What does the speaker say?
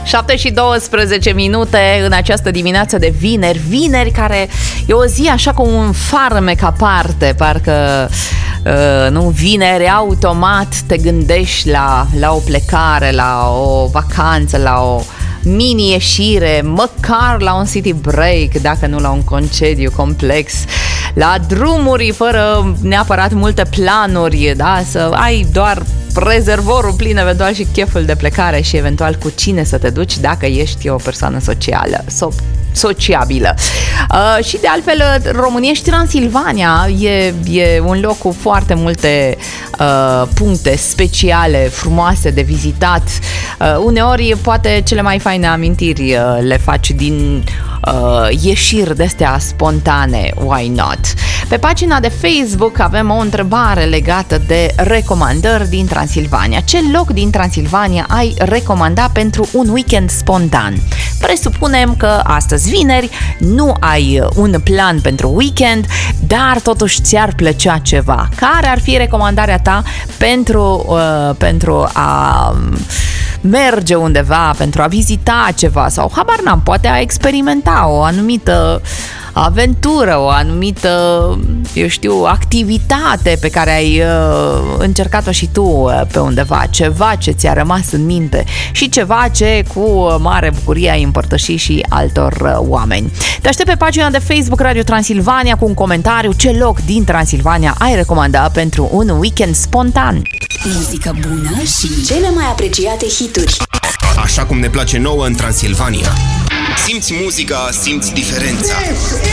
7:12 în această dimineață de vineri care e o zi așa cu un farmec aparte, parcă nu, vineri automat te gândești la o plecare, la o vacanță, la o mini-ieșire, măcar la un city break, dacă nu la un concediu complex, la drumuri fără neapărat multe planuri, da? Să ai doar rezervorul plin, eventual și cheful de plecare și eventual cu cine să te duci dacă ești o persoană sociabilă. Și de altfel, România și Transilvania e un loc cu foarte multe puncte speciale, frumoase de vizitat. Uneori, poate cele mai faine amintiri le faci din ieșiri de-astea spontane, why not? Pe pagina de Facebook avem o întrebare legată de recomandări din Transilvania. Ce loc din Transilvania ai recomanda pentru un weekend spontan? Presupunem că astăzi vineri nu ai un plan pentru weekend, dar totuși ți-ar plăcea ceva. Care ar fi recomandarea ta pentru a merge undeva, pentru a vizita ceva sau, habar n-am, poate a experimenta o anumită aventură, o anumită, eu știu, activitate pe care ai încercat-o și tu pe undeva, ceva ce ți-a rămas în minte și ceva ce cu mare bucurie ai împărtășit și altor oameni. Te aștept pe pagina de Facebook Radio Transilvania cu un comentariu ce loc din Transilvania ai recomanda pentru un weekend spontan. Muzică bună și cele mai apreciate hituri. Așa cum ne place nouă în Transilvania. Simți muzica, simți diferența.